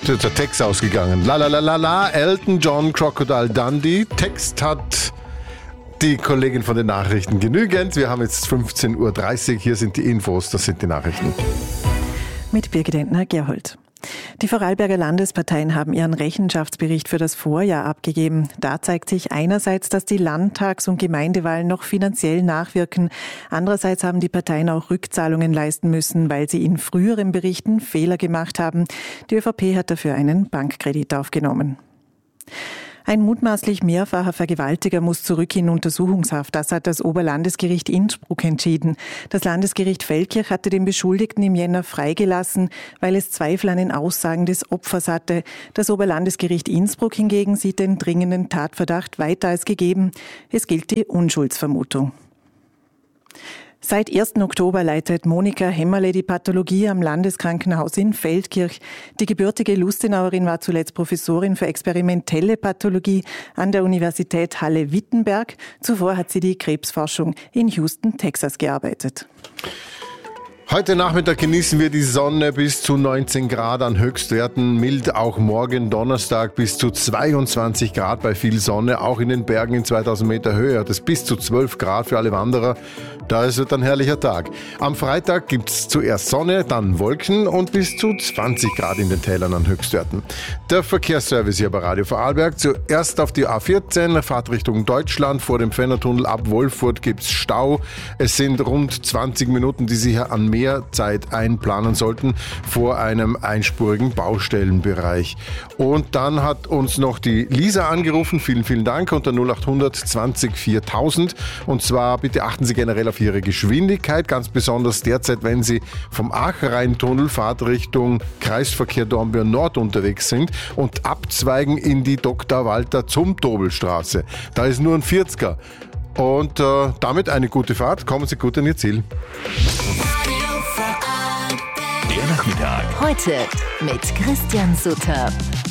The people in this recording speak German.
der Text ausgegangen. La la la la la, Elton John, Crocodile Dundee. Text hat die Kollegin von den Nachrichten genügend. Wir haben jetzt 15.30 Uhr, hier sind die Infos, das sind die Nachrichten. Mit Birgit Entner-Gerhold. Die Vorarlberger Landesparteien haben ihren Rechenschaftsbericht für das Vorjahr abgegeben. Da zeigt sich einerseits, dass die Landtags- und Gemeindewahlen noch finanziell nachwirken. Andererseits haben die Parteien auch Rückzahlungen leisten müssen, weil sie in früheren Berichten Fehler gemacht haben. Die ÖVP hat dafür einen Bankkredit aufgenommen. Ein mutmaßlich mehrfacher Vergewaltiger muss zurück in Untersuchungshaft. Das hat das Oberlandesgericht Innsbruck entschieden. Das Landesgericht Feldkirch hatte den Beschuldigten im Jänner freigelassen, weil es Zweifel an den Aussagen des Opfers hatte. Das Oberlandesgericht Innsbruck hingegen sieht den dringenden Tatverdacht weiter als gegeben. Es gilt die Unschuldsvermutung. Seit 1. Oktober leitet Monika Hemmerle die Pathologie am Landeskrankenhaus in Feldkirch. Die gebürtige Lustenauerin war zuletzt Professorin für experimentelle Pathologie an der Universität Halle-Wittenberg. Zuvor hat sie die Krebsforschung in Houston, Texas gearbeitet. Heute Nachmittag genießen wir die Sonne bis zu 19 Grad an Höchstwerten. Mild auch morgen Donnerstag bis zu 22 Grad bei viel Sonne. Auch in den Bergen in 2000 Meter Höhe hat es bis zu 12 Grad für alle Wanderer. Da ist es ein herrlicher Tag. Am Freitag gibt's zuerst Sonne, dann Wolken und bis zu 20 Grad in den Tälern an Höchstwerten. Der Verkehrsservice hier bei Radio Vorarlberg. Zuerst auf die A14, Fahrtrichtung Deutschland. Vor dem Fennertunnel ab Wolfurt gibt's Stau. Es sind rund 20 Minuten, die Sie hier an mehr Zeit einplanen sollten vor einem einspurigen Baustellenbereich. Und dann hat uns noch die Lisa angerufen. Vielen, vielen Dank unter 0800 20 4000. Und zwar bitte achten Sie generell auf Ihre Geschwindigkeit, ganz besonders derzeit, wenn Sie vom Achrheintunnel Fahrtrichtung Kreisverkehr Dornbirn Nord unterwegs sind und abzweigen in die Dr. Walter zum Dobelstraße. Da ist nur ein 40er. Und damit eine gute Fahrt. Kommen Sie gut an Ihr Ziel. Der Nachmittag. Heute mit Christian Sutter.